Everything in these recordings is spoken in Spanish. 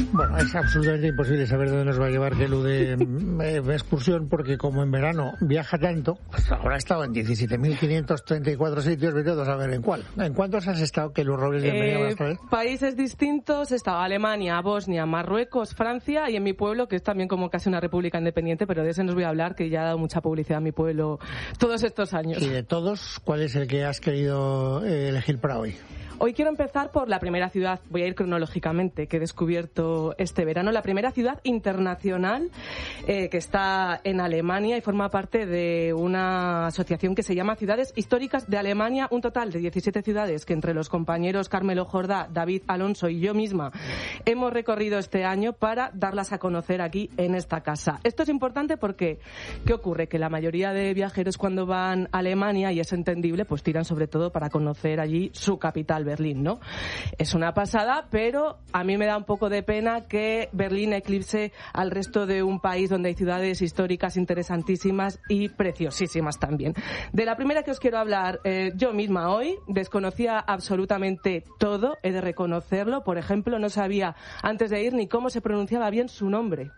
Bueno, es absolutamente imposible saber dónde nos va a llevar Gelu de excursión, porque como en verano viaja tanto, pues ahora ha estado en 17.534 sitios, vete a saber en cuál. ¿En cuántos has estado, Gelu Robles de Almería? Países distintos, he estado Alemania, Bosnia, Marruecos, Francia y en mi pueblo, que es también como casi una república independiente, pero de ese no os voy a hablar, que ya ha dado mucha publicidad a mi pueblo todos estos años. Y de todos, ¿cuál es el que has querido elegir para hoy? Hoy quiero empezar por la primera ciudad, voy a ir cronológicamente, que he descubierto este verano, la primera ciudad internacional que está en Alemania y forma parte de una asociación que se llama Ciudades Históricas de Alemania, un total de 17 ciudades que entre los compañeros Carmelo Jordá, David Alonso y yo misma hemos recorrido este año para darlas a conocer aquí en esta casa. Esto es importante porque, ¿qué ocurre? Que la mayoría de viajeros cuando van a Alemania, y es entendible, pues tiran sobre todo para conocer allí su capital, Berlín, ¿no? Es una pasada, pero a mí me da un poco de pena que Berlín eclipse al resto de un país donde hay ciudades históricas interesantísimas y preciosísimas también. De la primera que os quiero hablar, yo misma hoy desconocía absolutamente todo, he de reconocerlo. Por ejemplo, no sabía antes de ir ni cómo se pronunciaba bien su nombre.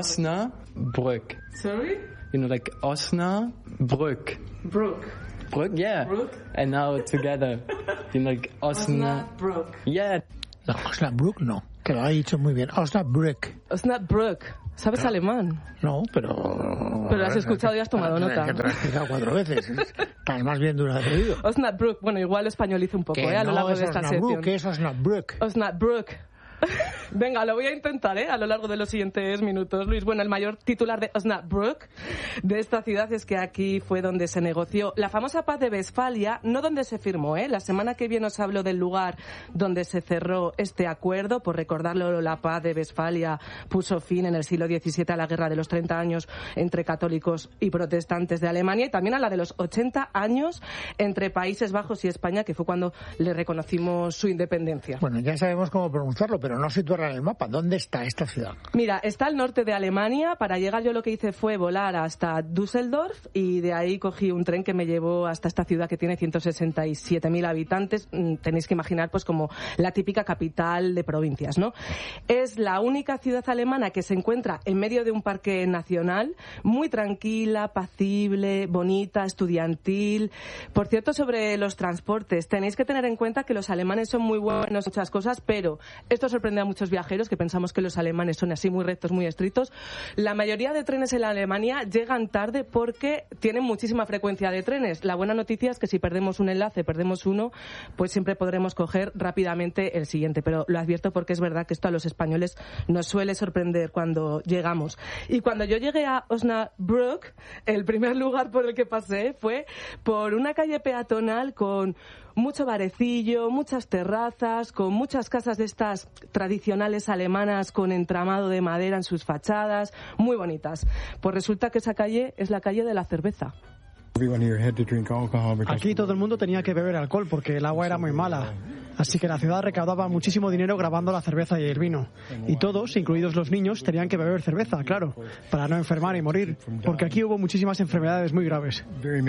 Osnabrück. Sorry? You know, like Osnabrück. Brooke. Brück, yeah. Brooke? And now together. You know, like Osnabrück. Yeah. No, Osnabrück no, que lo ha dicho muy bien. Osnabrück. Osnabrück. ¿Sabes alemán? No, pero... Pero lo has escuchado y has tomado nota. Que te lo has explicado 4 veces. Estás más bien dura de oído. Osnabrück. Bueno, igual españolizo un poco, a lo largo de esta sección. ¿Qué es Osnabrück? Osnabrück. Venga, lo voy a intentar, a lo largo de los siguientes minutos, Luis. Bueno, el mayor titular de Osnabrück, de esta ciudad, es que aquí fue donde se negoció la famosa paz de Westfalia, no donde se firmó, La semana que viene os hablo del lugar donde se cerró este acuerdo. Por recordarlo, la paz de Westfalia puso fin en el siglo XVII a la guerra de los 30 años entre católicos y protestantes de Alemania, y también a la de los 80 años entre Países Bajos y España, que fue cuando le reconocimos su independencia. Bueno, ya sabemos cómo pronunciarlo, pero no situarla en el mapa. ¿Dónde está esta ciudad? Mira, está al norte de Alemania. Para llegar yo lo que hice fue volar hasta Düsseldorf y de ahí cogí un tren que me llevó hasta esta ciudad que tiene 167.000 habitantes. Tenéis que imaginar pues como la típica capital de provincias, ¿no? Es la única ciudad alemana que se encuentra en medio de un parque nacional, muy tranquila, apacible, bonita, estudiantil. Por cierto, sobre los transportes, tenéis que tener en cuenta que los alemanes son muy buenos en muchas cosas, pero esto sorprende a muchos viajeros que pensamos que los alemanes son así muy rectos, muy estrictos. La mayoría de trenes en la Alemania llegan tarde porque tienen muchísima frecuencia de trenes. La buena noticia es que si perdemos un enlace, perdemos uno, pues siempre podremos coger rápidamente el siguiente. Pero lo advierto porque es verdad que esto a los españoles nos suele sorprender cuando llegamos. Y cuando yo llegué a Osnabrück, el primer lugar por el que pasé fue por una calle peatonal con mucho barecillo, muchas terrazas, con muchas casas de estas tradicionales alemanas con entramado de madera en sus fachadas, muy bonitas. Pues resulta que esa calle es la calle de la cerveza. Aquí todo el mundo tenía que beber alcohol porque el agua era muy mala. Así que la ciudad recaudaba muchísimo dinero grabando la cerveza y el vino. Y todos, incluidos los niños, tenían que beber cerveza, claro, para no enfermar y morir. Porque aquí hubo muchísimas enfermedades muy graves.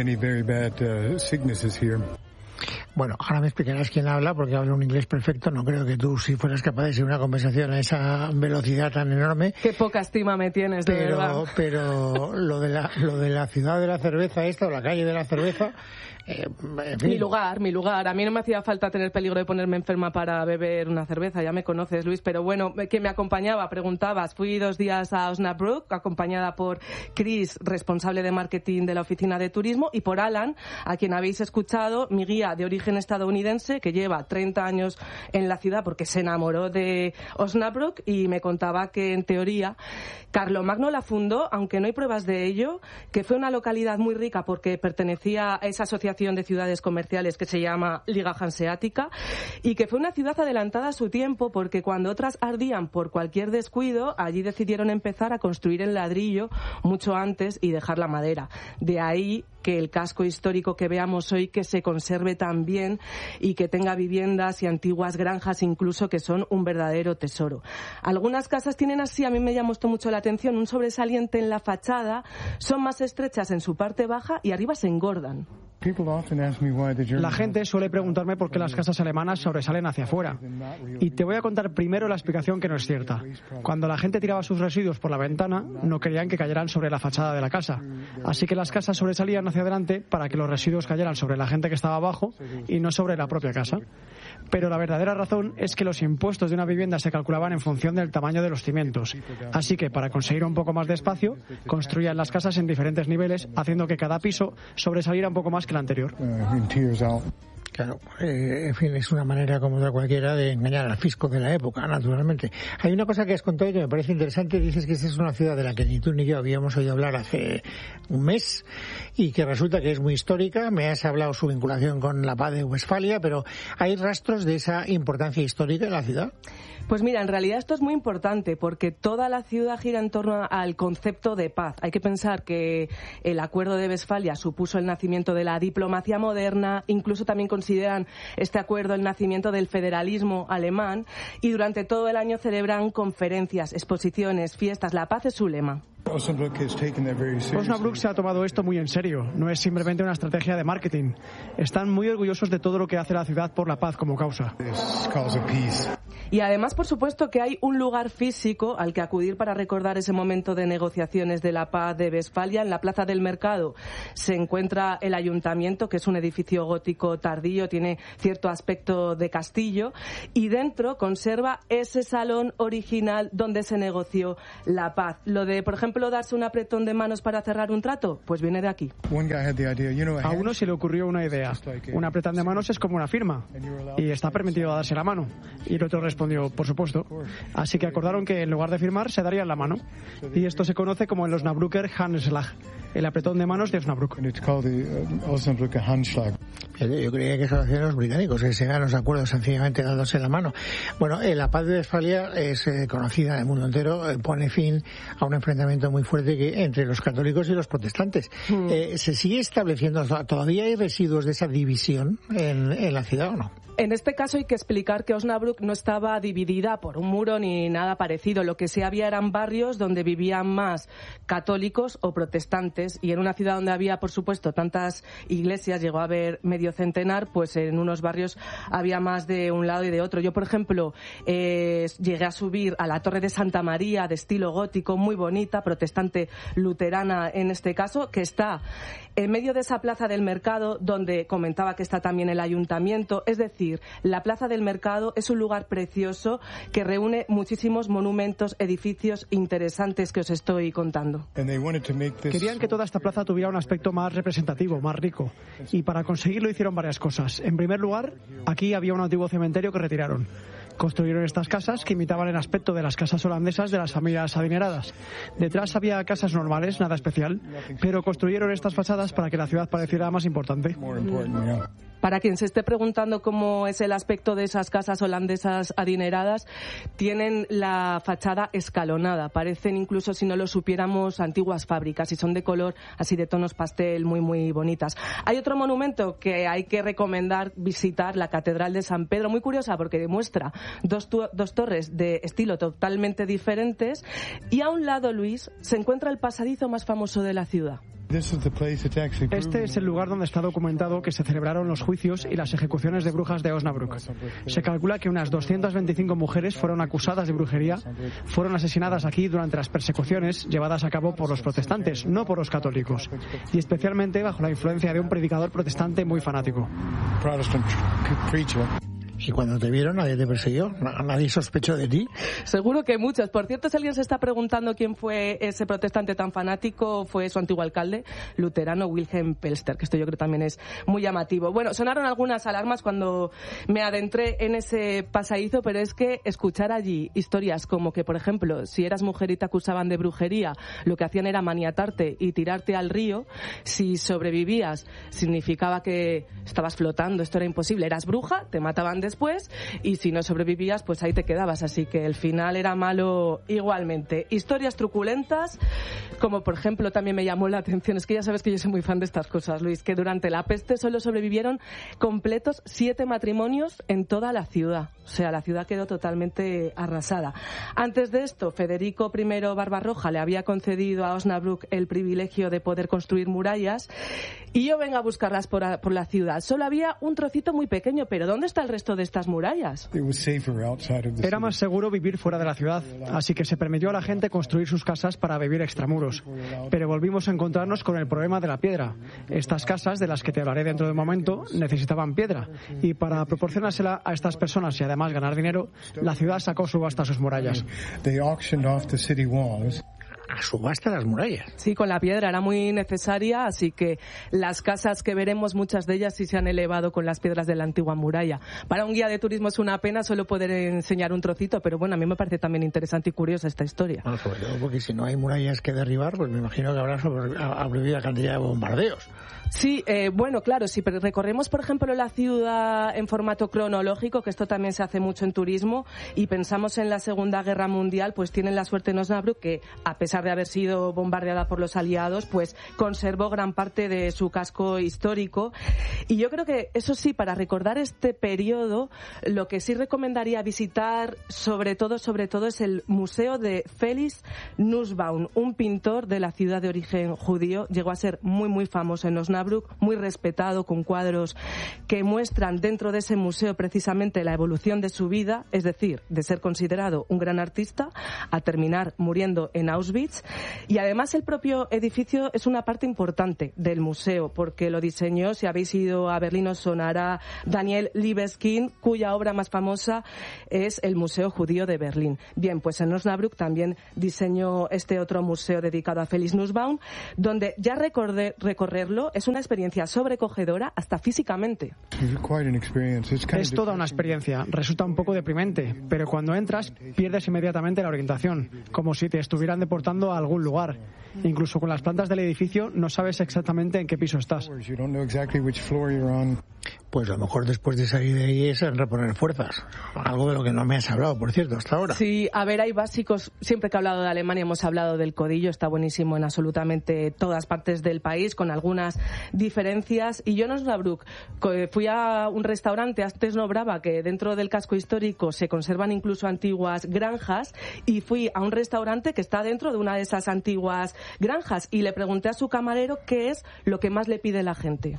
Bueno, ahora me explicarás quién habla, porque habla un inglés perfecto. No creo que tú, si fueras capaz de seguir una conversación a esa velocidad tan enorme. Qué poca estima me tienes, de verdad. Pero lo de la ciudad de la cerveza esta, o la calle de la cerveza... en fin. Mi lugar. A mí no me hacía falta tener peligro de ponerme enferma para beber una cerveza, ya me conoces, Luis, pero bueno, ¿quién me acompañaba? Preguntabas. Fui 2 días a Osnabrück, acompañada por Chris, responsable de marketing de la oficina de turismo, y por Alan, a quien habéis escuchado, mi guía de origen estadounidense, que lleva 30 años en la ciudad porque se enamoró de Osnabrück, y me contaba que, en teoría, Carlomagno la fundó, aunque no hay pruebas de ello, que fue una localidad muy rica porque pertenecía a esa asociación de ciudades comerciales que se llama Liga Hanseática, y que fue una ciudad adelantada a su tiempo porque cuando otras ardían por cualquier descuido, allí decidieron empezar a construir en ladrillo mucho antes y dejar la madera. De ahí que el casco histórico que veamos hoy que se conserve tan bien y que tenga viviendas y antiguas granjas incluso, que son un verdadero tesoro. Algunas casas tienen así, a mí me llamó mucho la atención, un sobresaliente en la fachada, son más estrechas en su parte baja y arriba se engordan. La gente suele preguntarme por qué las casas alemanas sobresalen hacia afuera. Y te voy a contar primero la explicación que no es cierta. Cuando la gente tiraba sus residuos por la ventana, no querían que cayeran sobre la fachada de la casa. Así que las casas sobresalían hacia adelante para que los residuos cayeran sobre la gente que estaba abajo y no sobre la propia casa. Pero la verdadera razón es que los impuestos de una vivienda se calculaban en función del tamaño de los cimientos. Así que para conseguir un poco más de espacio, construían las casas en diferentes niveles, haciendo que cada piso sobresaliera un poco más que el anterior. Claro, en fin, es una manera como otra cualquiera de engañar al fisco de la época, naturalmente. Hay una cosa que has contado y que me parece interesante. Dices que esta es una ciudad de la que ni tú ni yo habíamos oído hablar hace un mes y que resulta que es muy histórica. Me has hablado su vinculación con la paz de Westfalia, pero ¿hay rastros de esa importancia histórica en la ciudad? Pues mira, en realidad esto es muy importante porque toda la ciudad gira en torno al concepto de paz. Hay que pensar que el Acuerdo de Westfalia supuso el nacimiento de la diplomacia moderna, incluso también consideran este acuerdo el nacimiento del federalismo alemán y durante todo el año celebran conferencias, exposiciones, fiestas. La paz es su lema. Osnabrück se ha tomado esto muy en serio. No es simplemente una estrategia de marketing. Están muy orgullosos de todo lo que hace la ciudad por la paz como causa. Y además, por supuesto, que hay un lugar físico al que acudir para recordar ese momento de negociaciones de la paz de Westfalia. En la Plaza del Mercado se encuentra el ayuntamiento, que es un edificio gótico tardío, tiene cierto aspecto de castillo, y dentro conserva ese salón original donde se negoció la paz. Lo de, por ejemplo, darse un apretón de manos para cerrar un trato, pues viene de aquí. A uno se le ocurrió una idea. Un apretón de manos es como una firma y está permitido darse la mano. Y el otro respondió, por supuesto. Así que acordaron que en lugar de firmar se darían la mano. Y esto se conoce como el Osnabrücker Handschlag, el apretón de manos de Osnabrück. Yo creía que eso lo hacían los británicos, que se hagan los acuerdos sencillamente dándose la mano. Bueno, la paz de Westfalia es conocida en el mundo entero, pone fin a un enfrentamiento muy fuerte entre los católicos y los protestantes. ¿Se sigue estableciendo, todavía hay residuos de esa división en la ciudad o no? En este caso hay que explicar que Osnabrück no estaba dividida por un muro ni nada parecido. Lo que sí había eran barrios donde vivían más católicos o protestantes, y en una ciudad donde había, por supuesto, tantas iglesias, llegó a haber medio centenar, pues en unos barrios había más de un lado y de otro. Yo, por ejemplo, llegué a subir a la Torre de Santa María, de estilo gótico, muy bonita, protestante luterana en este caso, que está en medio de esa Plaza del Mercado, donde comentaba que está también el ayuntamiento. Es decir, la Plaza del Mercado es un lugar precioso que reúne muchísimos monumentos, edificios interesantes que os estoy contando. Querían que toda esta plaza tuviera un aspecto más representativo, más rico. Y para conseguirlo hicieron varias cosas. En primer lugar, aquí había un antiguo cementerio que retiraron. Construyeron estas casas que imitaban el aspecto de las casas holandesas de las familias adineradas. Detrás había casas normales, nada especial, pero construyeron estas fachadas para que la ciudad pareciera más importante. Para quien se esté preguntando cómo es el aspecto de esas casas holandesas adineradas, tienen la fachada escalonada. Parecen, incluso si no lo supiéramos, antiguas fábricas y son de color así de tonos pastel muy, muy bonitas. Hay otro monumento que hay que recomendar visitar, la Catedral de San Pedro, muy curiosa porque demuestra dos torres de estilo totalmente diferentes, y a un lado, Luis, se encuentra el pasadizo más famoso de la ciudad. Este es el lugar donde está documentado que se celebraron los juicios y las ejecuciones de brujas de Osnabrück. Se calcula que unas 225 mujeres fueron acusadas de brujería, fueron asesinadas aquí durante las persecuciones llevadas a cabo por los protestantes, no por los católicos, y especialmente bajo la influencia de un predicador protestante muy fanático. ¿Y cuando te vieron nadie te persiguió? ¿Nadie sospechó de ti? Seguro que muchos. Por cierto, si alguien se está preguntando quién fue ese protestante tan fanático, fue su antiguo alcalde luterano, Wilhelm Pelster, que esto yo creo también es muy llamativo. Bueno, sonaron algunas alarmas cuando me adentré en ese pasadizo, pero es que escuchar allí historias como que, por ejemplo, si eras mujer y te acusaban de brujería, lo que hacían era maniatarte y tirarte al río. Si sobrevivías, significaba que estabas flotando, esto era imposible. Eras bruja, te mataban de después, y si no sobrevivías, pues ahí te quedabas. Así que el final era malo igualmente. Historias truculentas, como por ejemplo también me llamó la atención, es que ya sabes que yo soy muy fan de estas cosas, Luis, que durante la peste solo sobrevivieron completos 7 matrimonios en toda la ciudad. O sea, la ciudad quedó totalmente arrasada. Antes de esto, Federico I Barbarroja le había concedido a Osnabrück el privilegio de poder construir murallas, y yo vengo a buscarlas por la ciudad. Solo había un trocito muy pequeño, pero ¿dónde está el resto de estas murallas? Era más seguro vivir fuera de la ciudad, así que se permitió a la gente construir sus casas para vivir extramuros. Pero volvimos a encontrarnos con el problema de la piedra. Estas casas, de las que te hablaré dentro de un momento, necesitaban piedra, y para proporcionársela a estas personas y además ganar dinero, la ciudad sacó subasta sus murallas. A subasta las murallas. Sí, con la piedra era muy necesaria, así que las casas que veremos, muchas de ellas sí se han elevado con las piedras de la antigua muralla. Para un guía de turismo es una pena solo poder enseñar un trocito, pero bueno, a mí me parece también interesante y curiosa esta historia. Bueno, sobre todo porque si no hay murallas que derribar, pues me imagino que habrá sobrevivido cantidad de bombardeos. Sí, bueno, claro, si recorremos, por ejemplo, la ciudad en formato cronológico, que esto también se hace mucho en turismo, y pensamos en la Segunda Guerra Mundial, pues tienen la suerte en Osnabrück que, a pesar de haber sido bombardeada por los aliados, pues conservó gran parte de su casco histórico. Y yo creo que, eso sí, para recordar este periodo, lo que sí recomendaría visitar, sobre todo, es el Museo de Felix Nussbaum, un pintor de la ciudad de origen judío. Llegó a ser muy, muy famoso en Osnabrück, muy respetado, con cuadros que muestran dentro de ese museo precisamente la evolución de su vida, es decir, de ser considerado un gran artista a terminar muriendo en Auschwitz. Y además el propio edificio es una parte importante del museo, porque lo diseñó, si habéis ido a Berlín os sonará, Daniel Libeskind, cuya obra más famosa es el Museo Judío de Berlín. Bien, pues en Osnabrück también diseñó este otro museo dedicado a Felix Nussbaum, donde ya recorrerlo es una experiencia sobrecogedora hasta físicamente. Es toda una experiencia, resulta un poco deprimente, pero cuando entras pierdes inmediatamente la orientación, como si te estuvieran deportando a algún lugar. Incluso con las plantas del edificio no sabes exactamente en qué piso estás. Pues a lo mejor después de salir de ahí es reponer fuerzas. Algo de lo que no me has hablado, por cierto, hasta ahora. Sí, a ver, hay básicos. Siempre que he hablado de Alemania hemos hablado del codillo. Está buenísimo en absolutamente todas partes del país, con algunas diferencias. Y yo en Osnabrück fui a un restaurante, antes nombraba que dentro del casco histórico se conservan incluso antiguas granjas, y fui a un restaurante que está dentro de una de esas antiguas granjas y le pregunté a su camarero qué es lo que más le pide la gente.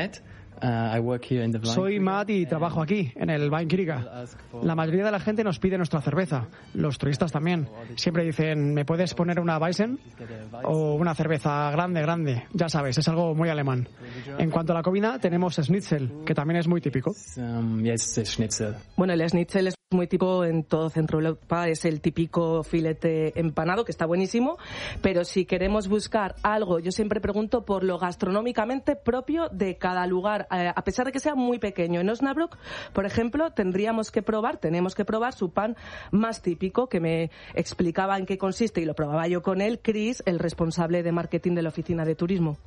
Soy Matt y trabajo aquí, en el Weinkrieger. La mayoría de la gente nos pide nuestra cerveza. Los turistas también. Siempre dicen, ¿me puedes poner una Weizen? O una cerveza grande. Ya sabes, es algo muy alemán. En cuanto a la comida, tenemos Schnitzel, que también es muy típico. Bueno, el Schnitzel es muy típico en todo Centro Europa. Es el típico filete empanado, que está buenísimo. Pero si queremos buscar algo, yo siempre pregunto por lo gastronómicamente propio de cada lugar. A pesar de que sea muy pequeño. En Osnabrück, por ejemplo, tenemos que probar su pan más típico, que me explicaba en qué consiste, y lo probaba yo con él, Chris, el responsable de marketing de la oficina de turismo.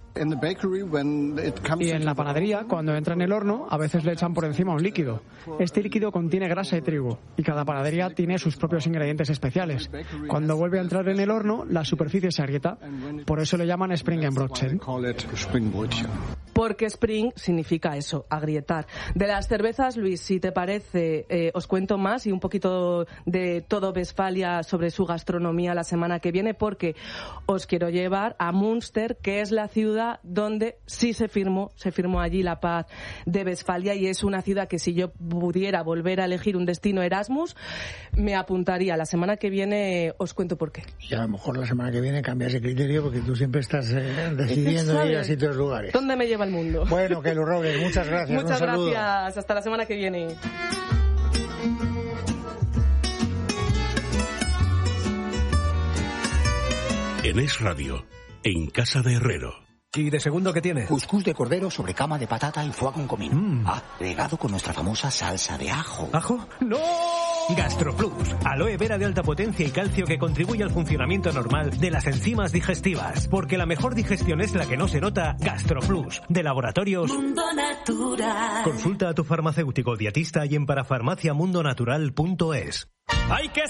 Y en la panadería, cuando entra en el horno, a veces le echan por encima un líquido. Este líquido contiene grasa y trigo, y cada panadería tiene sus propios ingredientes especiales. Cuando vuelve a entrar en el horno, la superficie se agrieta. Por eso le llaman Springenbrötchen. Porque spring significa eso, agrietar. De las cervezas, Luis, si te parece, os cuento más y un poquito de todo Westfalia sobre su gastronomía la semana que viene, porque os quiero llevar a Münster, que es la ciudad donde sí se firmó allí la paz de Westfalia, y es una ciudad que si yo pudiera volver a elegir un destino Erasmus, me apuntaría. La semana que viene os cuento por qué. Y a lo mejor la semana que viene cambias de criterio, porque tú siempre estás decidiendo ir a sitios lugares. ¿Dónde me lleva el mundo? Bueno, Keilu Robles, muchas gracias. Muchas gracias. Hasta la semana que viene. En Es Radio, en Casa de Herrero. ¿Y de segundo qué tiene? Cuscús de cordero sobre cama de patata y foie con comino. Agregado con nuestra famosa salsa de ajo. ¿Ajo? ¡No! GastroPlus, aloe vera de alta potencia y calcio que contribuye al funcionamiento normal de las enzimas digestivas. Porque la mejor digestión es la que no se nota. GastroPlus, de Laboratorios Mundo Natural. Consulta a tu farmacéutico dietista y en parafarmaciamundonatural.es. ¡Hay que